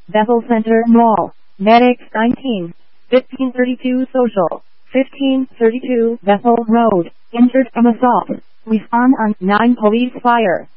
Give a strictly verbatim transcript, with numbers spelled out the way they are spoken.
Bethel Center Mall. Medic nineteen, fifteen thirty-two Social, fifteen thirty-two Bethel Road. Injured from assault. Respond on nine Police Fire.